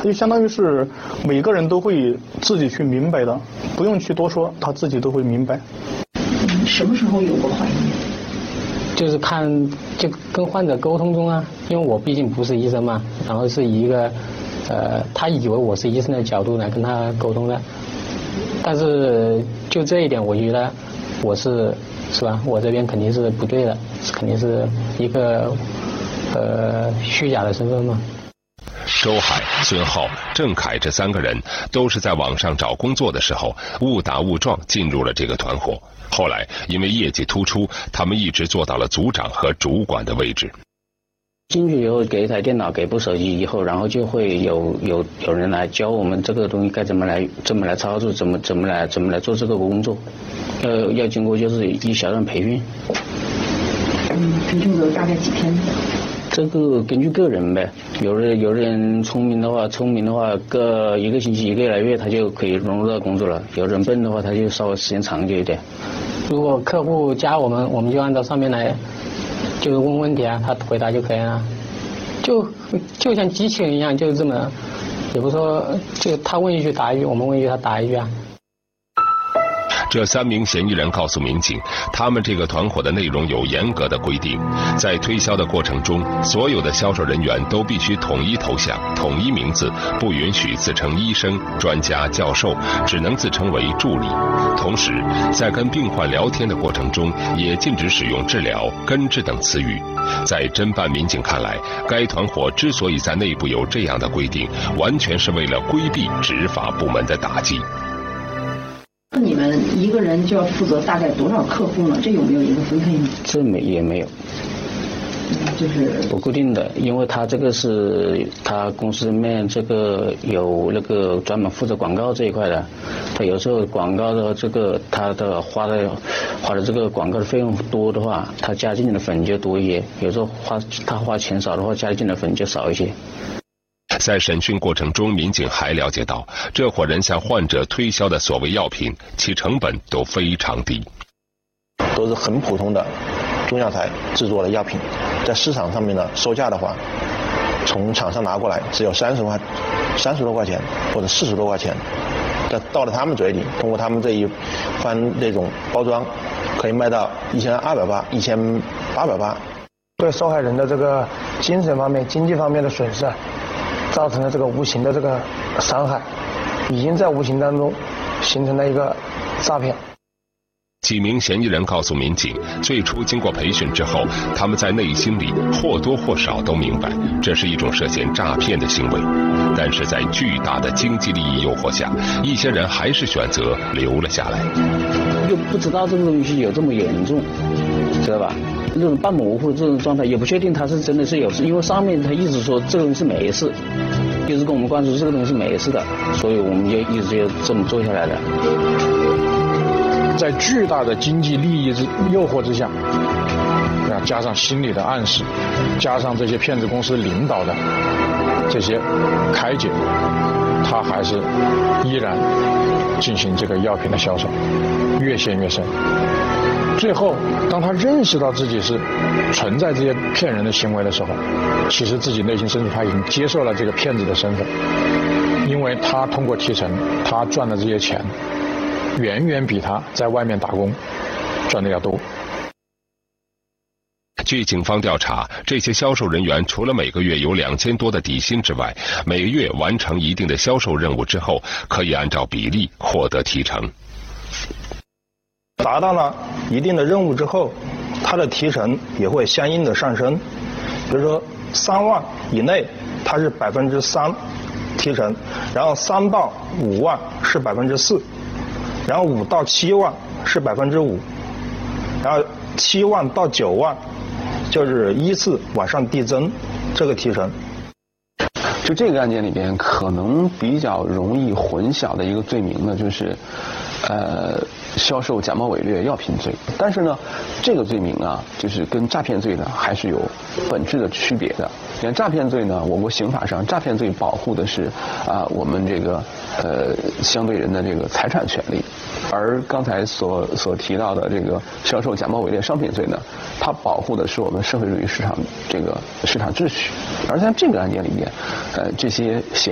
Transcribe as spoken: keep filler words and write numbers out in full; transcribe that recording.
他就相当于是每个人都会自己去明白的，不用去多说，他自己都会明白。 嗯，什么时候有过怀疑？ 就是看就跟患者沟通中啊，因为我毕竟不是医生嘛，然后是以一个呃他以为我是医生的角度来跟他沟通的，但是就这一点我觉得我是是吧，我这边肯定是不对的，肯定是一个呃虚假的身份嘛。 周海、孙浩、郑凯这三个人都是在网上找工作的时候误打误撞进入了这个团伙，后来因为业绩突出，他们一直做到了组长和主管的位置。 进去以后给一台电脑，给部手机以后，然后就会有有有人来教我们这个东西该怎么来怎么来操作，怎么怎么来怎么来做这个工作，呃要经过就是一小段培训。 嗯，培训的大概几天？ 这个根据个人呗，有的有的人聪明的话，聪明的话，个一个星期一个来月他就可以融入到工作了；有人笨的话，他就稍微时间长久一点。 如果客户加我们，我们就按照上面来，就是问问题啊，他回答就可以了，就就像机器人一样，就是这么，也不是说就他问一句答一句，我们问一句他答一句啊。 这三名嫌疑人告诉民警，他们这个团伙的内容有严格的规定，在推销的过程中，所有的销售人员都必须统一头像、统一名字，不允许自称医生、专家、教授，只能自称为助理。同时，在跟病患聊天的过程中，也禁止使用治疗、根治等词语。在侦办民警看来，该团伙之所以在内部有这样的规定，完全是为了规避执法部门的打击。 你们一个人就要负责大概多少客户呢？这有没有一个分配呢？ 这没也没有， 就是不固定的，因为他这个是他公司里面这个有那个专门负责广告这一块的，他有时候广告的这个他的花的花的这个广告的费用多的话，他加进的粉就多一些；有时候花他花钱少的话，加进的粉就少一些。 在审讯过程中，民警还了解到，这伙人向患者推销的所谓药品，其成本都非常低， 都是很普通的中药材制作的药品，在市场上面呢，售价的话，从厂商拿过来只有三十块、三十多块钱或者四十多块钱，但到了他们嘴里，通过他们这一番这种包装，可以卖到一千二百八、一千八百八。 对受害人的这个精神方面、经济方面的损失，造成了这个无形的这个伤害，已经在无形当中形成了一个诈骗。 几名嫌疑人告诉民警，最初经过培训之后，他们在内心里或多或少都明白，这是一种涉嫌诈骗的行为。但是在巨大的经济利益诱惑下，一些人还是选择留了下来。 又不知道这个东西有这么严重，知道吧？那种半模糊的这种状态，也不确定他是真的是有事，因为上面他一直说这个东西是没事，一直跟我们灌输这个东西是没事的，所以我们就一直就这么做下来的。 在巨大的经济利益之诱惑之下，啊，加上心理的暗示，加上这些骗子公司领导的这些开解，他还是依然进行这个药品的销售，越陷越深。最后，当他认识到自己是存在这些骗人的行为的时候，其实自己内心深处他已经接受了这个骗子的身份，因为他通过提成，他赚的这些钱，远远比他在外面打工赚的要多。 据警方调查，这些销售人员除了每个月有两千多的底薪之外，每个月完成一定的销售任务之后，可以按照比例获得提成。 达到了一定的任务之后，他的提成也会相应的上升。比如说三万以内，它是百分之三提成，然后三到五万是百分之四，然后五到七万是百分之五，然后七万到九万就是依次往上递增这个提成。 就这个案件里边，可能比较容易混淆的一个罪名呢，就是，呃，销售假冒伪劣药品罪。但是呢，这个罪名啊，就是跟诈骗罪呢还是有本质的区别的。你看诈骗罪呢，我国刑法上诈骗罪保护的是啊我们这个呃相对人的这个财产权利，而刚才所所提到的这个销售假冒伪劣商品罪呢，它保护的是我们社会主义市场这个市场秩序。而在这个案件里面，呃这些嫌